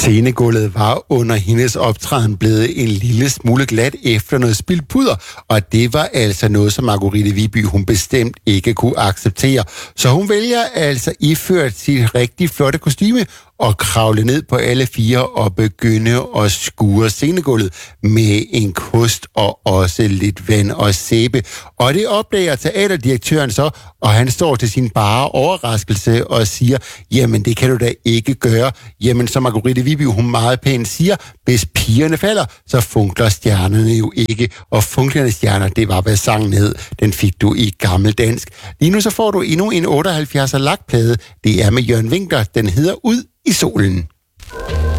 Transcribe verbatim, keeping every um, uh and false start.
Scenegulvet var under hendes optræden blevet en lille smule glat efter noget spildt pudder, og det var altså noget, som Margrethe Viby hun bestemt ikke kunne acceptere. Så hun vælger altså iført sit rigtig flotte kostyme og kravle ned på alle fire og begynde at skure scenegulvet med en kost og også lidt vand og sæbe. Og det opdager teaterdirektøren så, og han står til sin bare overraskelse og siger, jamen det kan du da ikke gøre. Jamen som Margrethe Viby hun meget pænt siger, hvis pigerne falder, så funkler stjernerne jo ikke. Og funklende stjerner, det var hvad sangen hed. Den fik du i gammeldansk. Lige nu så får du endnu en otteoghalvfjerdser lakplade. Det er med Jørgen Winkler. Den hedder Ud i solen.